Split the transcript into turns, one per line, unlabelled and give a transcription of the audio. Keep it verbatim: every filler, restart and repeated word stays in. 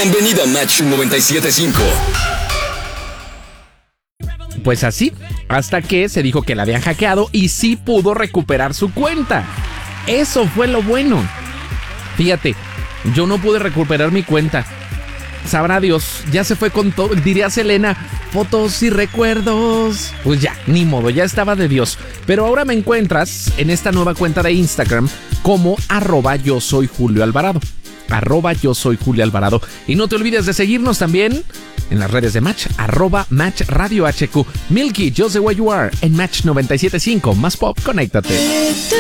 Bienvenido a Match noventa y siete punto cinco.
Pues así, hasta que se dijo que la habían hackeado y sí pudo recuperar su cuenta. Eso fue lo bueno. Fíjate, yo no pude recuperar mi cuenta. Sabrá Dios, ya se fue con todo, diría Selena, fotos y recuerdos. Pues ya, ni modo, ya estaba de Dios. Pero ahora me encuentras en esta nueva cuenta de Instagram como arroba yo soy Julio Alvarado. Arroba yo soy Julio Alvarado. Y no te olvides de seguirnos también en las redes de Match, arroba Match Radio H Q. Milky, Just the Way You Are, en Match noventa y siete punto cinco. Más pop, conéctate.